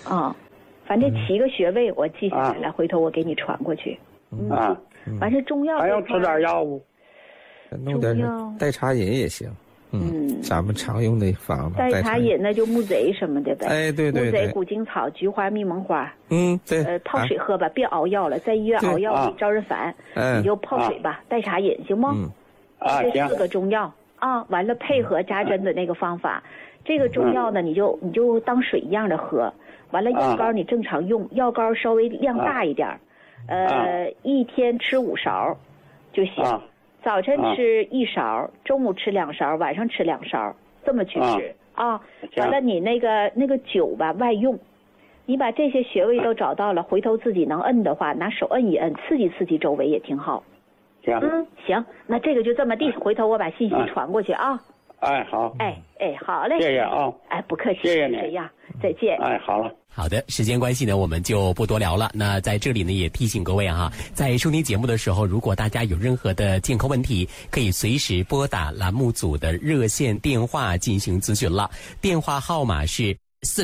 反正7个穴位我记下来了，回头我给你传过去。完事中药还要吃点药物， 弄点代茶饮也行。咱们常用的方子。 代茶饮那就木贼什么的呗。 哎，对， 木贼、古精草、菊花、蜜蒙花。 对。 泡水喝吧，别熬药了，在医院熬药招人烦。你就泡水吧，代茶饮行吗？这4个中药完了配合扎针的那个方法。这个中药呢，你就当水一样的喝。完了药膏你正常用，药膏稍微量大一点。一天吃5勺就行。早晨吃1勺，中午吃2勺，晚上吃2勺，这么去吃完了你那个酒吧外用，你把这些穴位都找到了，回头自己能摁的话，拿手摁一摁，刺激刺激周围也挺好。行，那这个就这么地，回头我把信息传过去啊。 好。 好嘞。 谢谢啊。 不客气。 谢谢你。 这样，再见。 好了。 好的，时间关系呢，我们就不多聊了。那在这里呢，也提醒各位在收听节目的时候，如果大家有任何的健康问题，可以随时拨打栏目组的热线电话进行咨询了。电话号码是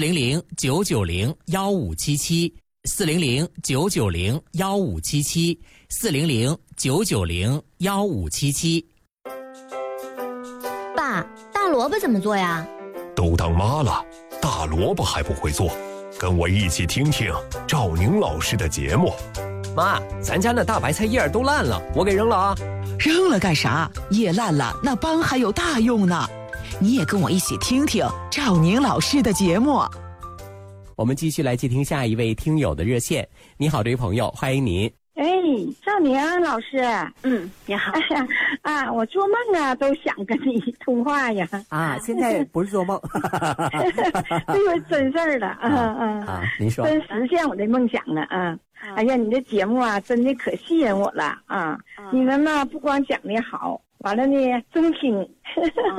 400-990-1577，400-990-1577，400-990-1577。 爸，大萝卜怎么做呀？ 都当妈了，大萝卜还不会做？跟我一起听听赵宁老师的节目。 妈，咱家那大白菜叶都烂了，我给扔了啊。 扔了干啥？叶烂了，那帮还有大用呢。你也跟我一起听听赵宁老师的节目。 我们继续来接听下一位听友的热线。你好，这位朋友，欢迎您。 赵宁老师。 你好。 我做梦都想跟你通话呀。 现在不是做梦。 这个真事儿了。 您说。 真实现我的梦想了哎呀，你的节目真的可吸引我了你们呢不光讲的好，完了呢真听。